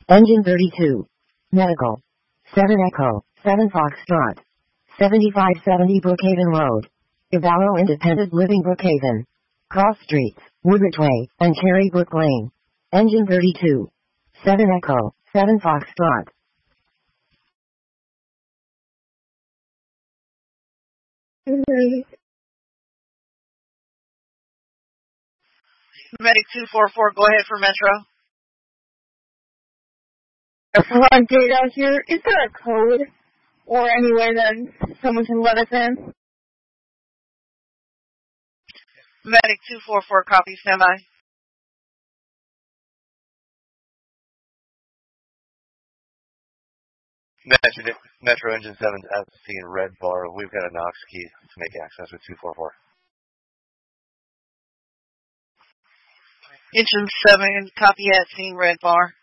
Engine 32. Medical. 7 Echo, 7 Foxtrot. 7570 Brookhaven Road. Cavallo Independent Living Brookhaven. Cross Streets, Woodbridge Way, and Cherry Brook Lane. Engine 32. 7 Echo, 7 Foxtrot. Medic 244, go ahead for Metro. On data here, is there a code or any way that someone can let us in? Medic 244, copy, standby. Metro Engine 7 as seen, red bar. We've got a Knox key to make access with 244. Engine 7, copy at scene, red bar.